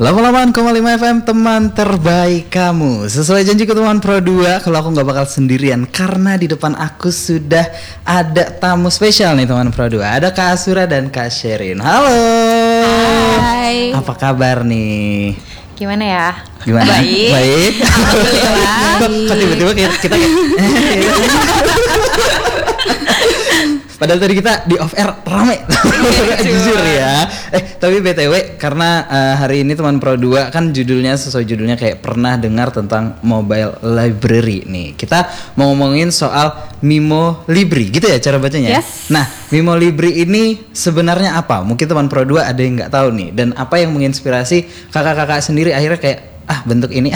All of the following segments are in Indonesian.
88,5 FM teman terbaik kamu. Sesuai janji ketemuan Pro 2, kalau aku gak bakal sendirian karena di depan aku sudah ada tamu spesial nih teman Pro 2. Ada Kak Asura dan Kak Sherin. Halo. Hai. Apa kabar nih? Gimana ya? Gimana? Baik. Baik. Alhamdulillah. Kok tiba-tiba kita padahal tadi kita di off air rame. Jujur ya. Tapi BTW karena hari ini teman Pro 2 kan judulnya sesuai judulnya kayak pernah dengar tentang mobile library nih. Kita mau ngomongin soal Mimo Libri gitu ya cara bacanya. Yes. Nah, Mimo Libri ini sebenarnya apa? Mungkin teman Pro 2 ada yang nggak tahu nih. Dan apa yang menginspirasi kakak-kakak sendiri akhirnya kayak bentuk ini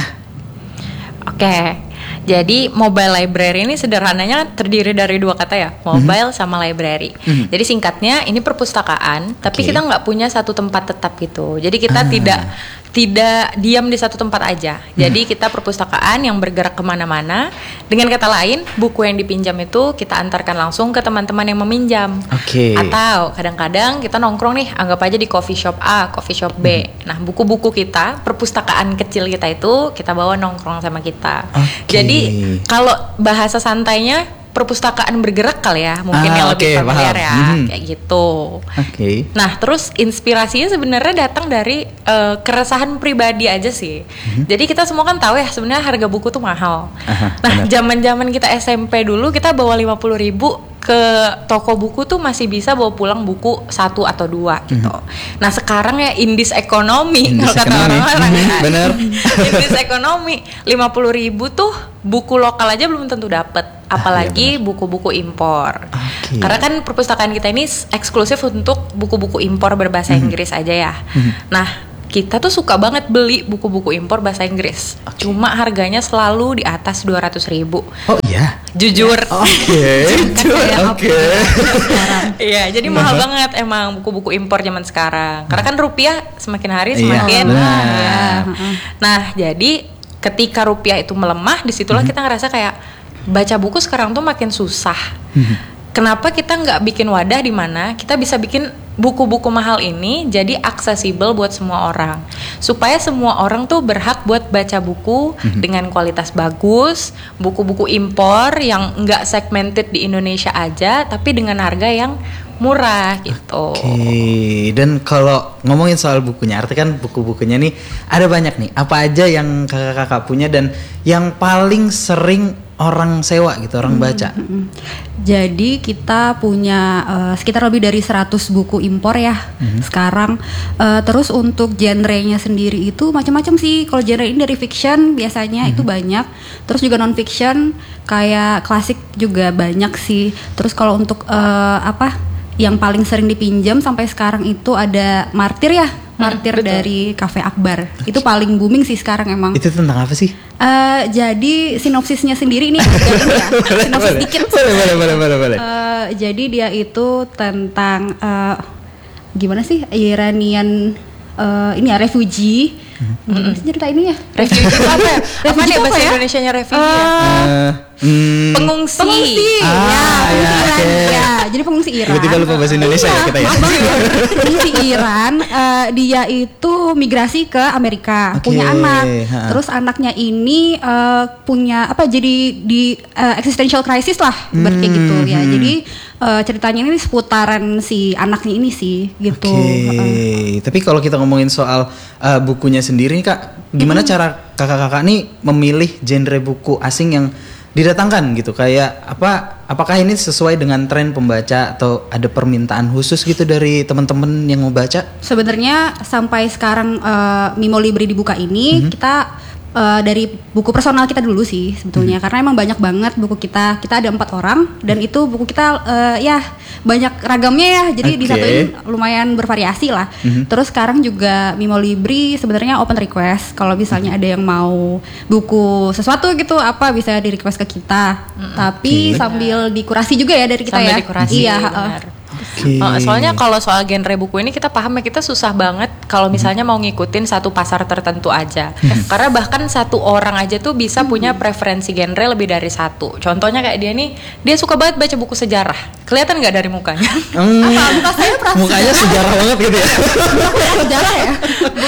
Oke. Jadi mobile library ini sederhananya terdiri dari dua kata ya, mobile sama library. Jadi singkatnya ini perpustakaan, tapi kita nggak punya satu tempat tetap gitu. Jadi kita tidak diam di satu tempat aja. Jadi kita perpustakaan yang bergerak kemana-mana. Dengan kata lain, buku yang dipinjam itu kita antarkan langsung ke teman-teman yang meminjam. Atau kadang-kadang kita nongkrong nih, anggap aja di coffee shop A, coffee shop B. Nah, buku-buku kita, perpustakaan kecil kita itu kita bawa nongkrong sama kita. Jadi kalau bahasa santainya perpustakaan bergerak kali ya, mungkin yang lebih familiar ya, kayak gitu. Nah, terus inspirasinya sebenarnya datang dari keresahan pribadi aja sih. Jadi kita semua kan tahu ya sebenarnya harga buku tuh mahal. Nah, zaman-zaman kita SMP dulu kita bawa 50.000 ke toko buku tuh masih bisa bawa pulang buku 1 atau 2 gitu. Nah, sekarang ya indis ekonomi kalau kata orang-orang. Bener. Indis ekonomi 50.000 tuh buku lokal aja belum tentu dapet, apalagi buku-buku impor. Karena kan perpustakaan kita ini eksklusif untuk buku-buku impor berbahasa Inggris aja ya. Nah, kita tuh suka banget beli buku-buku impor bahasa Inggris. Cuma harganya selalu di atas 200.000. Oh iya? Jujur. Oke. Iya, jadi mahal banget emang buku-buku impor zaman sekarang. Karena kan rupiah semakin hari semakin. Nah, jadi ketika rupiah itu melemah, disitulah kita ngerasa kayak baca buku sekarang tuh makin susah. Kenapa kita nggak bikin wadah di mana kita bisa bikin buku-buku mahal ini jadi aksesibel buat semua orang, supaya semua orang tuh berhak buat baca buku dengan kualitas bagus, buku-buku impor yang nggak segmented di Indonesia aja, tapi dengan harga yang murah gitu. Dan kalau ngomongin soal bukunya, artinya kan buku-bukunya nih ada banyak nih. Apa aja yang kakak-kakak punya dan yang paling sering orang sewa gitu, orang baca? Jadi kita punya sekitar lebih dari 100 buku impor ya sekarang. Terus untuk genrenya sendiri itu macam-macam sih. Kalau genre ini dari fiction biasanya itu banyak. Terus juga non fiction kayak klasik juga banyak sih. Terus kalau untuk yang paling sering dipinjam sampai sekarang itu ada Martir ya. Martir dari Cafe Akbar. Itu paling booming sih sekarang emang. Itu tentang apa sih? Jadi sinopsisnya sendiri ini ya. Sinopsis dikit. Boleh. Jadi dia itu tentang gimana sih Iranian ini ya refugee. Gimana sih cerita ini ya? Refugee itu apa ya? Apa nih bahasa Indonesianya refugee Pengungsi. Jadi pengungsi Iran. Tiba-tiba lupa bahasa Indonesia ya kita ya. Pengungsi Iran, dia itu migrasi ke Amerika, punya anak. Terus anaknya ini punya jadi di existential crisis lah, kayak gitu ya. Jadi ceritanya ini seputaran si anaknya ini sih gitu. Tapi kalau kita ngomongin soal bukunya sendiri Kak, gimana cara kakak-kakak nih memilih genre buku asing yang didatangkan gitu, kayak apakah ini sesuai dengan tren pembaca atau ada permintaan khusus gitu dari teman-teman yang mau baca? Sebenarnya sampai sekarang Mimo Libri dibuka ini kita dari buku personal kita dulu sih sebetulnya, karena emang banyak banget buku kita ada 4 orang dan itu buku kita ya banyak ragamnya ya, jadi disatuin lumayan bervariasi lah. Terus sekarang juga Mimo Libri sebenarnya open request, kalau misalnya ada yang mau buku sesuatu gitu bisa di request ke kita, tapi sambil dikurasi juga ya dari kita sambil ya. Dikurasi, iya. Soalnya kalau soal genre buku ini kita paham ya, kita susah banget kalau misalnya mau ngikutin satu pasar tertentu aja. Karena bahkan satu orang aja tuh bisa punya preferensi genre lebih dari satu. Contohnya kayak dia nih, dia suka banget baca buku sejarah. Kelihatan nggak dari mukanya? Muka saya mukanya sejarah banget gitu ya. Sejarah ya? Bukan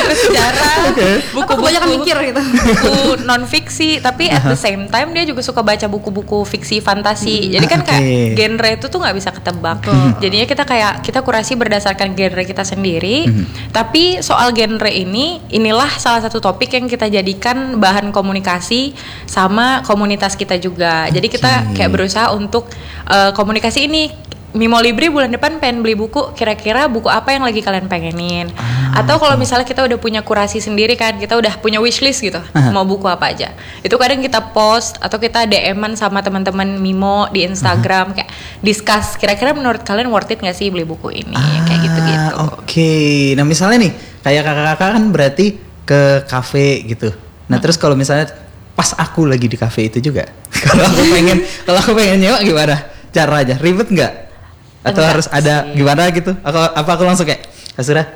sejarah, buku-buku kebanyakan mikir gitu. buku non fiksi, tapi at the same time dia juga suka baca buku-buku fiksi fantasi. Jadi kan kayak genre itu tuh nggak bisa ketebak. Jadinya kita kurasi berdasarkan genre kita sendiri. Tapi soal genre inilah salah satu topik yang kita jadikan bahan komunikasi sama komunitas kita juga. Jadi kita kayak berusaha untuk komunikasi ini. Mimo Libri bulan depan pengen beli buku, kira-kira buku apa yang lagi kalian pengenin? Atau kalau misalnya kita udah punya kurasi sendiri kan, kita udah punya wishlist gitu, mau buku apa aja. Itu kadang kita post atau kita DM-an sama teman-teman Mimo di Instagram kayak discuss, kira-kira menurut kalian worth it nggak sih beli buku ini? Kayak gitu-gitu. Oke. Nah misalnya nih, kayak kakak-kakak kan berarti ke kafe gitu. Nah terus kalau misalnya pas aku lagi di kafe itu juga, kalau aku pengen nyewa gimana? Caranya ribet nggak? Atau Enggak harus ada sih. Gimana gitu? Aku langsung kayak Kasura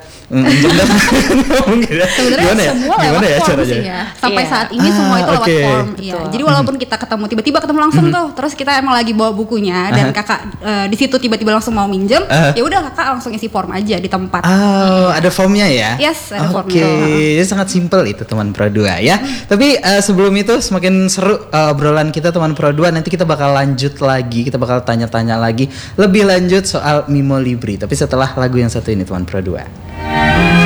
Sebenarnya semua lewat form sih ya. Sampai saat ini semua itu lewat form. Iya. Jadi walaupun kita tiba-tiba ketemu langsung tuh, terus kita emang lagi bawa bukunya dan kakak di situ tiba-tiba langsung mau minjem, ya udah kakak langsung isi form aja di tempat. Oh, ada formnya ya? Yes, ada Oke, formnya. jadi sangat simpel itu teman Pro 2 ya. Tapi sebelum itu semakin seru obrolan kita teman Pro 2, nanti kita bakal lanjut lagi, kita bakal tanya-tanya lagi lebih lanjut soal Mimo Libri. Tapi setelah lagu yang satu ini teman Pro 2.